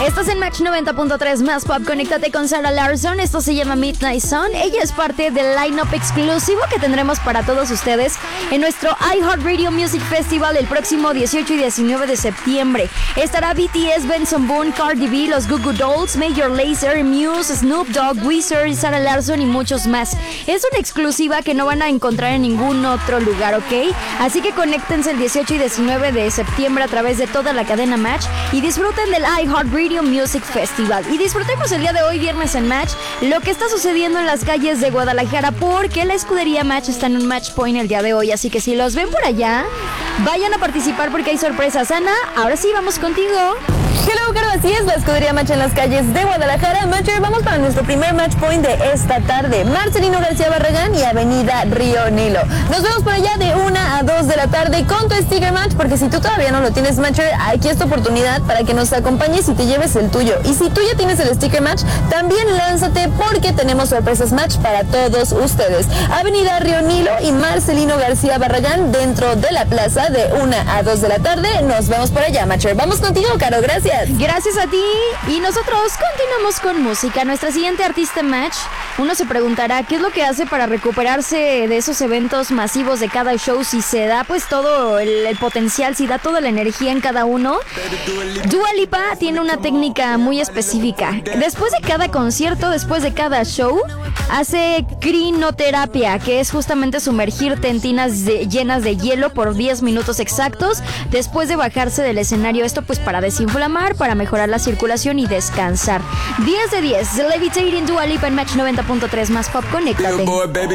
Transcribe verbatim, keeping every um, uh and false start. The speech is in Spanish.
Estás en Match noventa punto tres más pop. Conéctate con Sarah Larsson. Esto se llama Midnight Sun. Ella es parte del line-up exclusivo que tendremos para todos ustedes en nuestro iHeartRadio Music Festival el próximo dieciocho y diecinueve de septiembre. Estará B T S, Benson Boone, Cardi B, los Goo Goo Dolls, Major Lazer, Muse, Snoop Dogg, Weezer, Sarah Larsson y muchos más. Es una exclusiva que no van a encontrar en ningún otro lugar, ¿ok? Así que conéctense el dieciocho y diecinueve de septiembre a través de toda la cadena Match y disfruten del iHeartRadio Music Festival. Y disfrutemos el día de hoy, viernes en Match, lo que está sucediendo en las calles de Guadalajara, porque la escudería Match está en un Match Point el día de hoy. Así que si los ven por allá, vayan a participar porque hay sorpresas. Ana, ahora sí, vamos contigo. Hello, Caro, así es, la escudería Match en las calles de Guadalajara. Matcher, vamos para nuestro primer Match Point de esta tarde. Marcelino García Barragán y Avenida Río Nilo. Nos vemos por allá de una a dos de la tarde con tu sticker Match, porque si tú todavía no lo tienes, Matcher, aquí es tu oportunidad para que nos acompañes y te lleves el tuyo. Y si tú ya tienes el sticker Match, también lánzate porque tenemos sorpresas Match para todos ustedes. Avenida Río Nilo y Marcelino García Barragán dentro de la plaza de una a dos de la tarde. Nos vemos por allá, Matcher. Vamos contigo, Caro, gracias. Gracias a ti. Y nosotros continuamos con música. Nuestra siguiente artista Match, uno se preguntará qué es lo que hace para recuperarse de esos eventos masivos de cada show, si se da pues todo el, el potencial, si da toda la energía en cada uno. Dua Lipa tiene una técnica muy específica. Después de cada concierto, después de cada show, hace crinoterapia, que es justamente sumergirte en tinas de, llenas de hielo por diez minutos exactos después de bajarse del escenario. Esto pues para desinflamar, para mejorar la circulación y descansar. diez de diez, Levitating Dua Lipa en Match noventa punto tres más pop. Conéctate.